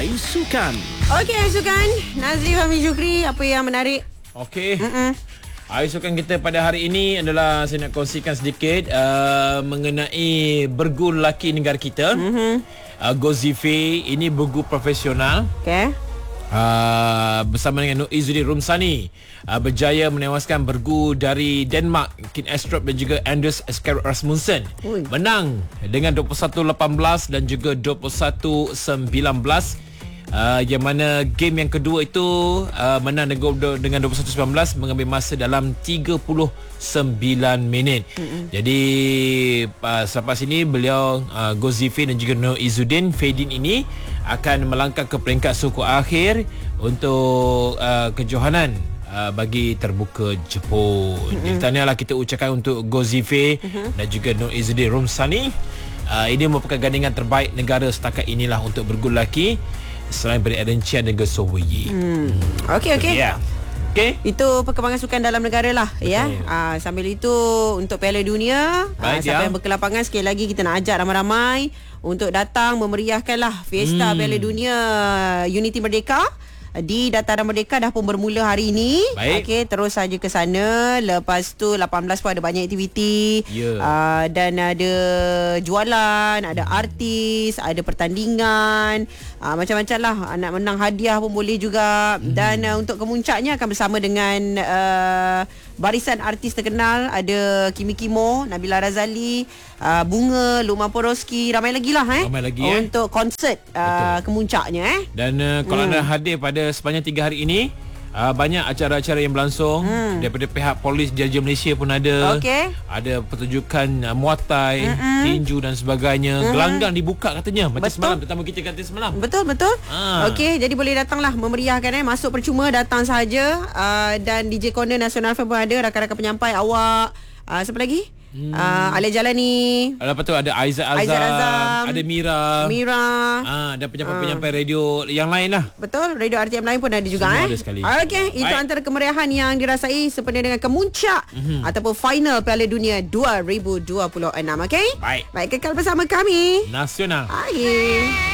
Ais Sukan. Okey, Ais Sukan. Nazri Fahmi Syukri, apa yang menarik? Okey. Ais Sukan kita pada hari ini adalah saya nak kongsikan sedikit mengenai bergu lelaki negara kita. Gozife ini bergu profesional. Okey. Bersama dengan Nur Izzuddin Rumsani berjaya menewaskan bergu dari Denmark Kin Astrup dan juga Anders Askerud Rasmussen. Menang dengan 21-18 dan juga 21-19. Yang mana game yang kedua itu menang dengan 21-19, mengambil masa dalam 39 minit. Jadi selepas ini beliau Gozife dan juga Nur Izzuddin Fedin ini akan melangkah ke peringkat suku akhir untuk kejohanan bagi terbuka Jepun. Jadi tahniahlah kita ucapkan untuk Gozife dan juga Nur Izzuddin Rumsani. Ini merupakan gandingan terbaik negara setakat inilah untuk bergu lelaki selain dari Aaron Chia dan juga So Wei. Okey. Yeah. Okay. Itu perkembangan sukan dalam negara lah. Ya. Sambil itu untuk Piala Dunia, siapa yang berkelapangan, sekali lagi kita nak ajak ramai-ramai untuk datang memeriahkanlah Fiesta Piala Dunia Unity Merdeka di Dataran Merdeka. Dah pun bermula hari ini. Okey, terus saja ke sana. Lepas tu 18 pun ada banyak aktiviti. Dan ada jualan, ada artis, ada pertandingan, macam-macam lah. Nak menang hadiah pun boleh juga. Dan untuk kemuncaknya akan bersama dengan barisan artis terkenal. Ada Kimi Kimo, Nabila Razali, Bunga, Lukman Poroski, ramai lagi lah ramai lagi, untuk konsert kemuncaknya. Dan kalau anda hadir pada sepanjang 3 hari ini, banyak acara-acara yang berlangsung. Daripada pihak polis Diraja Malaysia pun ada. Ada pertunjukan muatai, tinju dan sebagainya. Gelanggang dibuka katanya macam semalam, tetamu kita kata semalam. Betul. Okey, jadi boleh datanglah memeriahkan. Masuk percuma, datang saja. Dan DJ Corner Nasional pun ada, rakan-rakan penyampai awak. Siapa lagi? Alia Jalani. Lepas tu ada Aizat Azam, ada Mira. Dan penyampai-penyampai radio yang lain lah. Betul, radio RTM lain pun ada juga. Semua ada sekali. Okey, itu antara kemeriahan yang dirasai sepenuhnya dengan kemuncak ataupun final Piala Dunia 2026. Okey? Baik, kekal bersama kami Nasional. Hai.